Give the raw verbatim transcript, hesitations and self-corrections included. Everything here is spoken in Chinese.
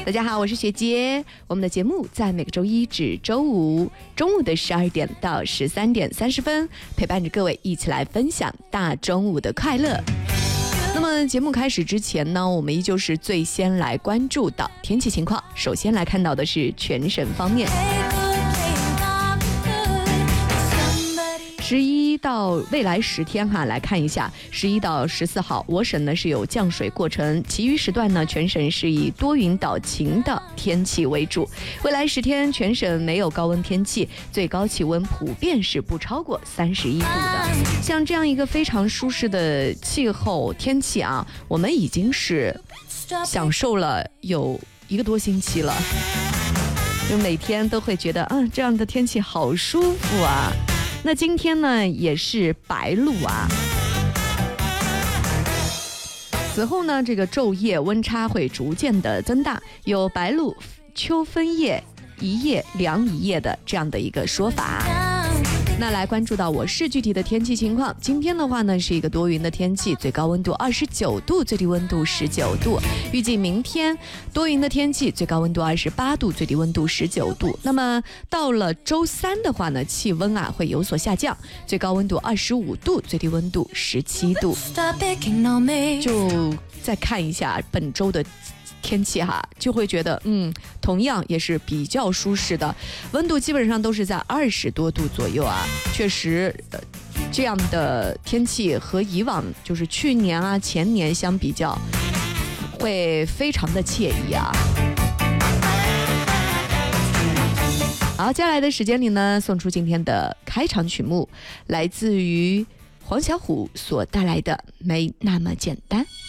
大家好，我是学姐。我们的节目在每个周一至周五中午的十二点到十三点三十分，陪伴着各位一起来分享大中午的快乐。那么节目开始之前呢，我们依旧是最先来关注到天气情况。首先来看到的是全省方面。十一到未来十天哈，来看一下，十一到十四号，我省呢是有降水过程，其余时段呢，全省是以多云到晴的天气为主。未来十天，全省没有高温天气，最高气温普遍是不超过三十一度的。像这样一个非常舒适的气候天气啊，我们已经是享受了有一个多星期了，就每天都会觉得，嗯，这样的天气好舒服啊。那今天呢也是白露啊，此后呢这个昼夜温差会逐渐的增大，有白露秋分夜一夜凉一夜的这样的一个说法。那来关注到我市具体的天气情况，今天的话呢是一个多云的天气，最高温度二十九度，最低温度十九度。预计明天多云的天气，最高温度二十八度，最低温度十九度。那么到了周三的话呢，气温啊会有所下降，最高温度二十五度，最低温度十七度。就再看一下本周的天气哈，就会觉得嗯，同样也是比较舒适的，温度基本上都是在二十多度左右啊。确实，呃，这样的天气和以往就是去年啊、前年相比较，会非常的惬意啊。好，接下来的时间里呢，送出今天的开场曲目，来自于黄小琥所带来的《没那么简单》。